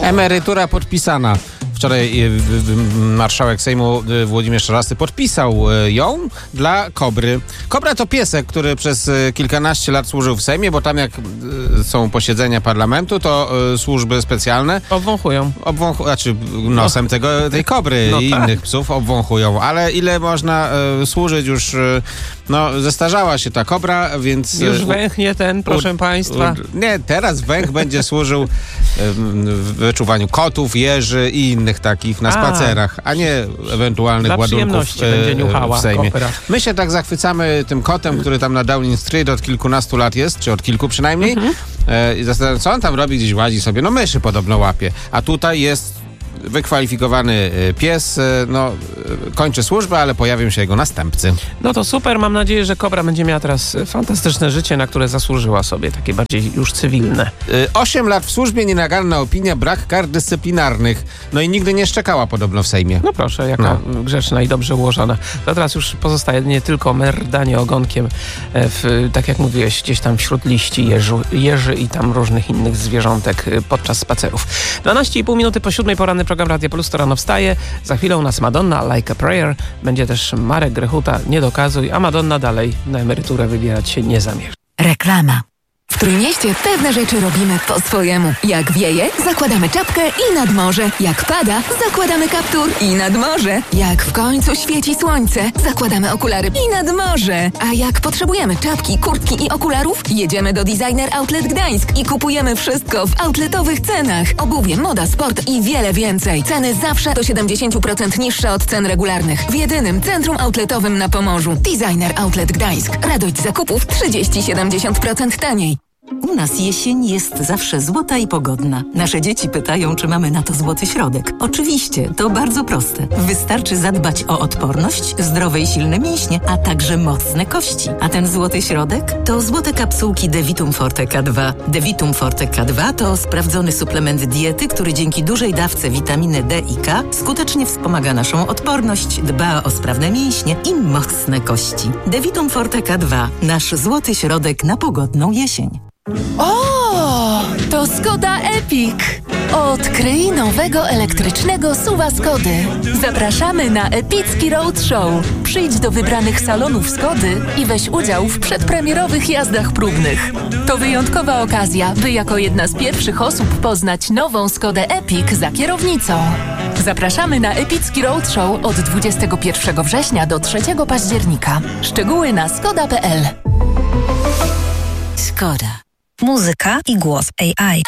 Emerytura podpisana. Wczoraj marszałek Sejmu Włodzimierz Czarzasty podpisał ją dla Kobry. Kobra to piesek, który przez kilkanaście lat służył w Sejmie, bo tam jak są posiedzenia parlamentu, to służby specjalne obwąchują. Znaczy nosem tej kobry i innych psów obwąchują. Ale ile można służyć już... zestarzała się ta kobra, więc... Już węchnie proszę państwa. Nie, teraz węch będzie służył w wyczuwaniu kotów, jeży i innych takich na spacerach, a nie ewentualnych ładunków będzie niuchała w Sejmie. kopra. My się tak zachwycamy tym kotem, który tam na Downing Street od kilkunastu lat jest, czy od kilku przynajmniej. I zastanawiam, co on tam robi, gdzieś łazi sobie. Myszy podobno łapie. A tutaj jest wykwalifikowany pies, kończy służbę, ale pojawią się jego następcy. No to super, mam nadzieję, że Kobra będzie miała teraz fantastyczne życie, na które zasłużyła sobie, takie bardziej już cywilne. 8 lat w służbie, nienaganna opinia, brak kar dyscyplinarnych. No i nigdy nie szczekała podobno w Sejmie. No proszę, jaka grzeczna i dobrze ułożona. To teraz już pozostaje nie tylko merdanie ogonkiem, tak jak mówiłeś, gdzieś tam wśród liści jeży i tam różnych innych zwierzątek podczas spacerów. 12,5 minuty po 7 poranny program Radia Plus, to rano wstaje. Za chwilę u nas Madonna, Like a Prayer. Będzie też Marek Grechuta, Nie dokazuj, a Madonna dalej na emeryturę wybierać się nie zamierza. Reklama. W Trójmieście pewne rzeczy robimy po swojemu. Jak wieje, zakładamy czapkę i nad morze. Jak pada, zakładamy kaptur i nad morze. Jak w końcu świeci słońce, zakładamy okulary i nad morze. A jak potrzebujemy czapki, kurtki i okularów, jedziemy do Designer Outlet Gdańsk i kupujemy wszystko w outletowych cenach. Obuwie, moda, sport i wiele więcej. Ceny zawsze do 70% niższe od cen regularnych. W jedynym centrum outletowym na Pomorzu. Designer Outlet Gdańsk. Radość zakupów 30-70% taniej. U nas jesień jest zawsze złota i pogodna. Nasze dzieci pytają, czy mamy na to złoty środek. Oczywiście, to bardzo proste. Wystarczy zadbać o odporność, zdrowe i silne mięśnie, a także mocne kości. A ten złoty środek to złote kapsułki Devitum Forte K2. Devitum Forte K2 to sprawdzony suplement diety, który dzięki dużej dawce witaminy D i K skutecznie wspomaga naszą odporność, dba o sprawne mięśnie i mocne kości. Devitum Forte K2. Nasz złoty środek na pogodną jesień. O, to Skoda Epic! Odkryj nowego elektrycznego SUV-a Skody. Zapraszamy na Epicki Roadshow. Przyjdź do wybranych salonów Skody i weź udział w przedpremierowych jazdach próbnych. To wyjątkowa okazja, by jako jedna z pierwszych osób poznać nową Skodę Epic za kierownicą. Zapraszamy na Epicki Roadshow od 21 września do 3 października. Szczegóły na skoda.pl. Skoda. Muzyka i głos AI.